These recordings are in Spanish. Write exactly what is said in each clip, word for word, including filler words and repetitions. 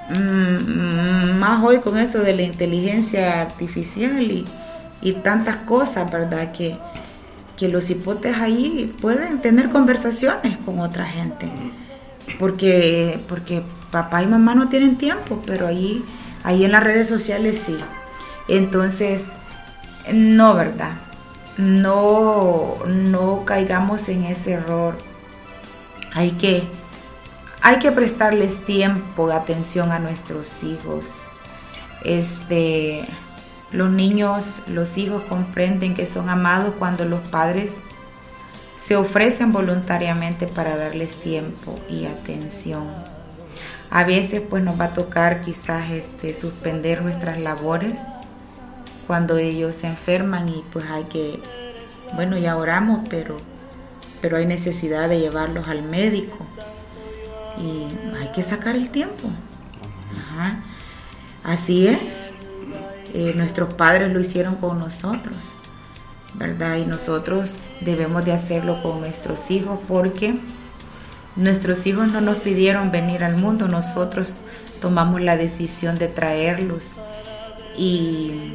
mmm, más hoy con eso de la inteligencia artificial y, y tantas cosas, ¿verdad? Que, que los hipotes ahí pueden tener conversaciones con otra gente. Porque, porque papá y mamá no tienen tiempo, pero ahí, ahí en las redes sociales sí. Entonces, no, ¿verdad? No, no caigamos en ese error. Hay que, hay que prestarles tiempo, atención a nuestros hijos. Este, los niños, los hijos comprenden que son amados cuando los padres se ofrecen voluntariamente para darles tiempo y atención. A veces pues nos va a tocar quizás este, suspender nuestras labores cuando ellos se enferman y pues hay que, bueno, ya oramos, pero, pero hay necesidad de llevarlos al médico y hay que sacar el tiempo. Ajá. Así es, eh, nuestros padres lo hicieron con nosotros, ¿verdad? Y nosotros debemos de hacerlo con nuestros hijos porque nuestros hijos no nos pidieron venir al mundo, nosotros tomamos la decisión de traerlos y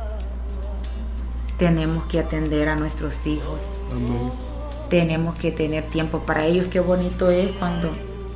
tenemos que atender a nuestros hijos. Amén. Tenemos que tener tiempo para ellos. Qué bonito es cuando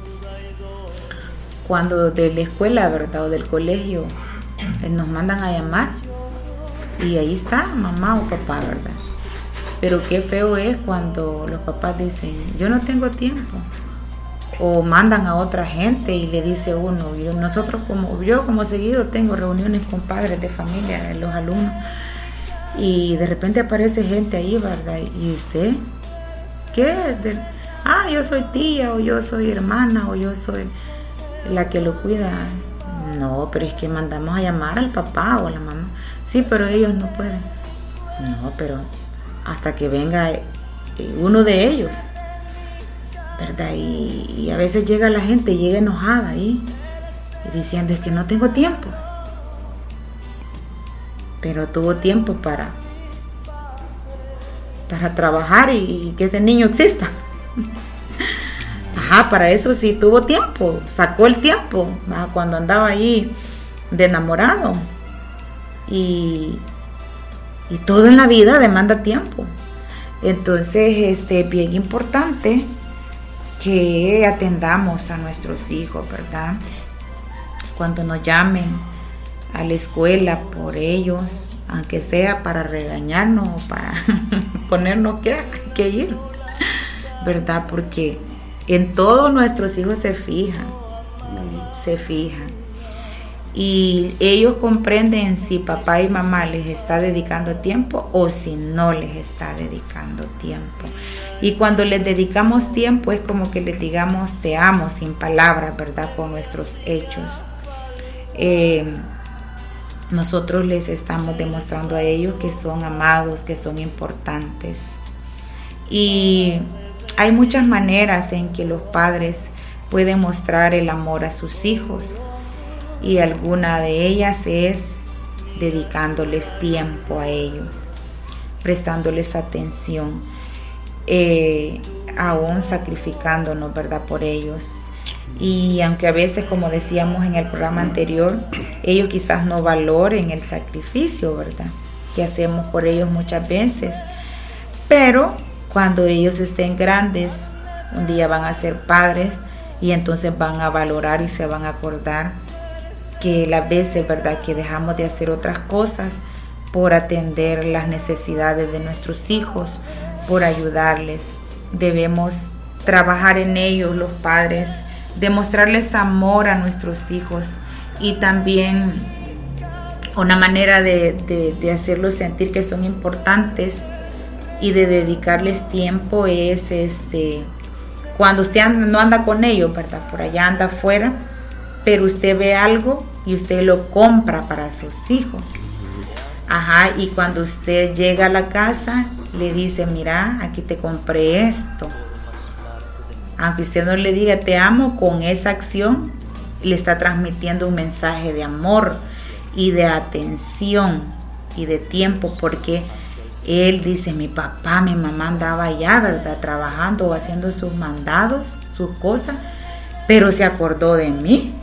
cuando de la escuela, ¿verdad? O del colegio nos mandan a llamar y ahí está mamá o papá, ¿verdad? Pero qué feo es cuando los papás dicen, yo no tengo tiempo. O mandan a otra gente y le dice uno, yo, nosotros como, yo como seguido tengo reuniones con padres de familia, de los alumnos, y de repente aparece gente ahí, ¿verdad? ¿Y usted? ¿Qué? De, ah, yo soy tía, o yo soy hermana, o yo soy la que lo cuida. No, pero es que mandamos a llamar al papá o a la mamá. Sí, pero ellos no pueden. No, pero hasta que venga uno de ellos, ¿verdad? Y, y a veces llega la gente, llega enojada ahí, y diciendo, es que no tengo tiempo. Pero tuvo tiempo para, para trabajar y, y que ese niño exista. Ajá, para eso sí tuvo tiempo, sacó el tiempo, ¿verdad? Cuando andaba ahí de enamorado. Y, y todo en la vida demanda tiempo. Entonces, este, es bien importante que atendamos a nuestros hijos, ¿verdad? Cuando nos llamen a la escuela por ellos, aunque sea para regañarnos o para ponernos que hay que ir, ¿verdad? Porque en todos nuestros hijos se fijan, se fijan. Y ellos comprenden si papá y mamá les está dedicando tiempo o si no les está dedicando tiempo. Y cuando les dedicamos tiempo es como que les digamos te amo sin palabras, ¿verdad? Con nuestros hechos. Eh, nosotros les estamos demostrando a ellos que son amados, que son importantes. Y hay muchas maneras en que los padres pueden mostrar el amor a sus hijos. Y alguna de ellas es dedicándoles tiempo a ellos, prestándoles atención, eh, aún sacrificándonos, ¿verdad?, por ellos. Y aunque a veces, como decíamos en el programa anterior, ellos quizás no valoren el sacrificio, ¿verdad?, que hacemos por ellos muchas veces, pero cuando ellos estén grandes, un día van a ser padres y entonces van a valorar y se van a acordar que las veces, ¿verdad?, que dejamos de hacer otras cosas por atender las necesidades de nuestros hijos, por ayudarles. Debemos trabajar en ellos, los padres, demostrarles amor a nuestros hijos y también una manera de, de, de hacerlos sentir que son importantes y de dedicarles tiempo es este cuando usted anda, no anda con ellos, ¿verdad?, por allá anda afuera, pero usted ve algo y usted lo compra para sus hijos. Ajá, y cuando usted llega a la casa, le dice, mira, aquí te compré esto. Aunque usted no le diga te amo, con esa acción le está transmitiendo un mensaje de amor y de atención y de tiempo, porque él dice, mi papá, mi mamá andaba allá, ¿verdad?, trabajando o haciendo sus mandados, sus cosas, pero se acordó de mí.